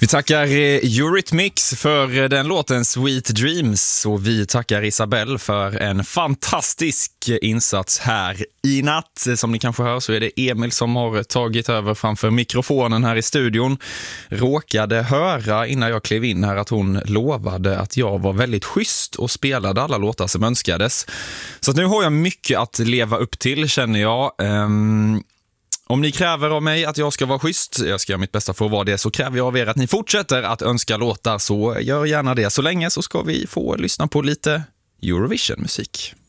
Vi tackar Eurythmics för den låten Sweet Dreams och vi tackar Isabelle för en fantastisk insats här i natt. Som ni kanske hör så är det Emil som har tagit över framför mikrofonen här i studion. Råkade höra innan jag klev in här att hon lovade att jag var väldigt schysst och spelade alla låtar som önskades. Så att nu har jag mycket att leva upp till, känner jag. Om ni kräver av mig att jag ska vara schysst, jag ska göra mitt bästa för att vara det, så kräver jag av er att ni fortsätter att önska låtar, så gör gärna det. Så länge så ska vi få lyssna på lite Eurovision-musik.